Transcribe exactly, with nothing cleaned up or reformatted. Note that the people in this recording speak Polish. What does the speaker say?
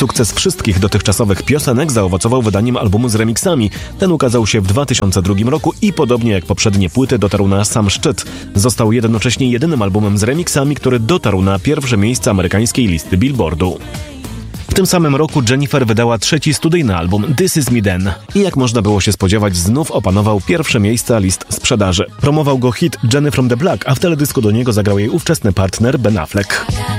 Sukces wszystkich dotychczasowych piosenek zaowocował wydaniem albumu z remixami. Ten ukazał się w dwa tysiące drugim roku i podobnie jak poprzednie płyty dotarł na sam szczyt. Został jednocześnie jedynym albumem z remixami, który dotarł na pierwsze miejsce amerykańskiej listy Billboardu. W tym samym roku Jennifer wydała trzeci studyjny album This Is Me Then i jak można było się spodziewać, znów opanował pierwsze miejsca list sprzedaży. Promował go hit Jenny from the Block, a w teledysku do niego zagrał jej ówczesny partner Ben Affleck.